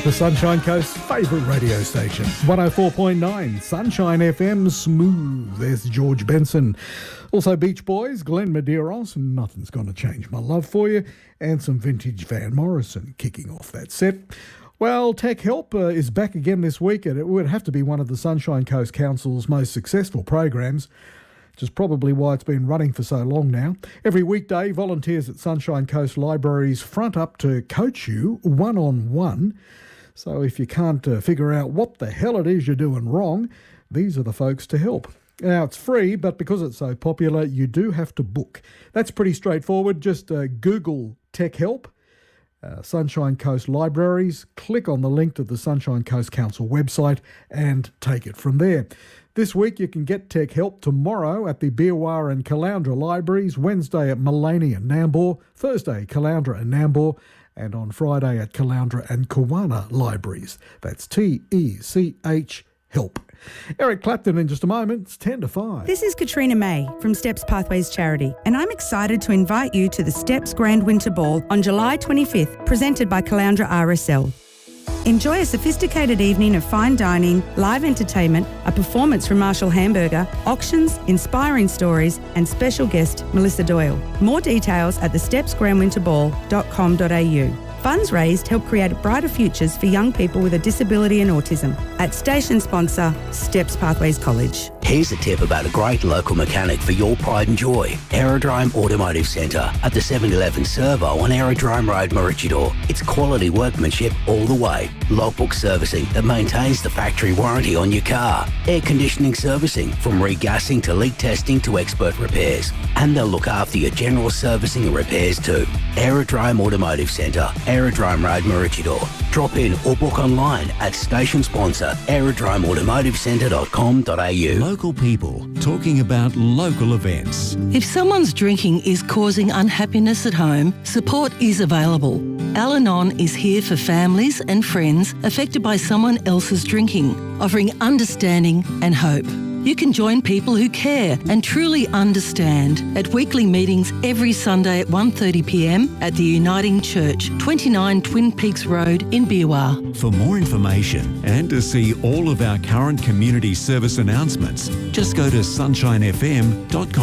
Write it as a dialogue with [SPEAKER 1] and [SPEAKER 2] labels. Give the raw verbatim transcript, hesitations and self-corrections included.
[SPEAKER 1] The Sunshine Coast's favourite radio station, one oh four point nine, Sunshine F M, smooth. There's George Benson. Also Beach Boys, Glenn Medeiros, Nothing's Gonna Change My Love For You, and some vintage Van Morrison kicking off that set. Well, Tech Help uh, is back again this week, and it would have to be one of the Sunshine Coast Council's most successful programs, which is probably why it's been running for so long now. Every weekday, volunteers at Sunshine Coast Libraries front up to coach you one-on-one. So if you can't uh, figure out what the hell it is you're doing wrong, these are the folks to help. Now, it's free, but because it's so popular, you do have to book. That's pretty straightforward. Just uh, Google Tech Help, uh, Sunshine Coast Libraries, click on the link to the Sunshine Coast Council website and take it from there. This week you can get Tech Help tomorrow at the Beerwah and Caloundra Libraries, Wednesday at Mullaney and Nambour, Thursday Caloundra and Nambour, and on Friday at Caloundra and Kawana Libraries. That's T E C H Help. Eric Clapton in just a moment. It's ten to five.
[SPEAKER 2] This is Katrina May from Steps Pathways Charity, and I'm excited to invite you to the Steps Grand Winter Ball on July twenty-fifth, presented by Caloundra R S L. Enjoy a sophisticated evening of fine dining, live entertainment, a performance from Marshall Hamburger, auctions, inspiring stories, and special guest Melissa Doyle. More details at the steps grand winter ball dot com dot a u. Funds raised help create brighter futures for young people with a disability and autism. At station sponsor, Steps Pathways College.
[SPEAKER 3] Here's a tip about a great local mechanic for your pride and joy. Aerodrome Automotive Centre at the seven eleven Servo on Aerodrome Road, Maroochydore. It's quality workmanship all the way. Logbook servicing that maintains the factory warranty on your car. Air conditioning servicing from regassing to leak testing to expert repairs. And they'll look after your general servicing and repairs too. Aerodrome Automotive Centre, Aerodrome Road, Maroochydore. Drop in or book online at station sponsor aerodrome automotive centre dot com dot a u.
[SPEAKER 4] Local people talking about local events.
[SPEAKER 5] If someone's drinking is causing unhappiness at home, support is available. Al-Anon is here for families and friends affected by someone else's drinking, offering understanding and hope. You can join people who care and truly understand at weekly meetings every Sunday at one thirty p m at the Uniting Church, twenty-nine Twin Peaks Road in Beerwah.
[SPEAKER 4] For more information and to see all of our current community service announcements, just go to sunshine f m dot com.